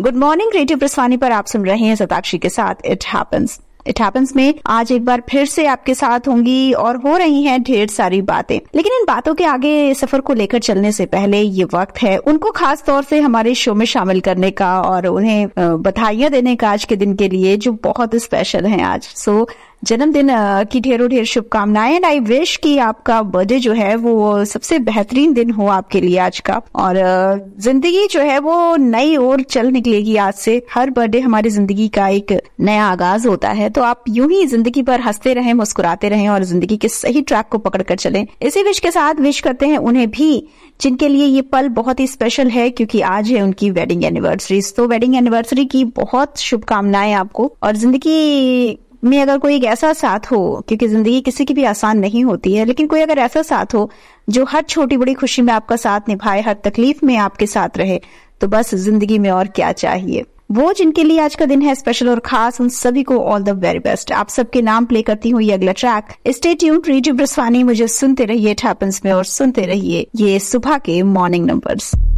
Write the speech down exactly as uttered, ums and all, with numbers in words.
Good morning, radio प्रस्वानी पर आप सुन रहे हैं सताक्षी के साथ इट हैपेंस। इट हैपेंस में आज एक बार फिर से आपके साथ होंगी और हो रही हैं ढेर सारी बातें, लेकिन इन बातों के आगे सफर को लेकर चलने से पहले ये वक्त है उनको खास तौर से हमारे शो में शामिल करने का और उन्हें बधाइयां देने का आज के दिन के लिए जो बहुत स्पेशल है आज। सो जन्मदिन की ढेरों ढेर शुभकामनाएं एंड आई विश कि आपका बर्थडे जो है वो सबसे बेहतरीन दिन हो आपके लिए आज का, और जिंदगी जो है वो नई ओर चल निकलेगी आज से। हर बर्थडे हमारी जिंदगी का एक नया आगाज होता है, तो आप यूं ही जिंदगी पर हंसते रहें, मुस्कुराते रहें और जिंदगी के सही ट्रैक को पकड़ कर चलें। इसी विश के साथ विश करते हैं उन्हें भी जिनके लिए ये पल बहुत ही स्पेशल है, क्योंकि आज है उनकी वेडिंग एनिवर्सरी। तो वेडिंग एनिवर्सरी की बहुत शुभकामनाएं आपको। और जिंदगी में अगर कोई एक ऐसा साथ हो, क्योंकि जिंदगी किसी की भी आसान नहीं होती है, लेकिन कोई अगर ऐसा साथ हो जो हर छोटी बड़ी खुशी में आपका साथ निभाए, हर तकलीफ में आपके साथ रहे, तो बस जिंदगी में और क्या चाहिए। वो जिनके लिए आज का दिन है स्पेशल और खास, उन सभी को ऑल द वेरी बेस्ट। आप सबके नाम प्ले करती हूँ ये अगला ट्रैक। Stay tuned, radio प्रस्वानी। मुझे सुनते रहिए इट हैपेंस में और सुनते रहिए ये सुबह के मॉर्निंग नंबर्स।